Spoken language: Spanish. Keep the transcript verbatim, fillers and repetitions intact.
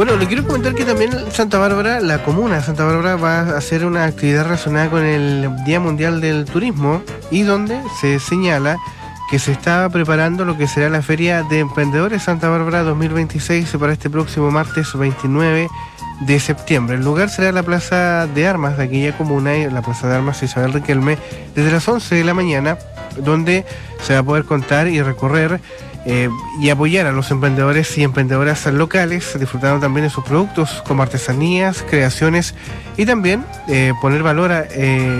Bueno, le quiero comentar que también Santa Bárbara, la comuna de Santa Bárbara, va a hacer una actividad relacionada con el Día Mundial del Turismo y donde se señala que se está preparando lo que será la Feria de Emprendedores Santa Bárbara dos mil veintiséis para este próximo martes veintinueve de septiembre. El lugar será la Plaza de Armas de aquella comuna, la Plaza de Armas Isabel Riquelme, desde las once de la mañana, donde se va a poder contar y recorrer Eh, y apoyar a los emprendedores y emprendedoras locales, disfrutando también de sus productos como artesanías, creaciones y también eh, poner valor a, eh,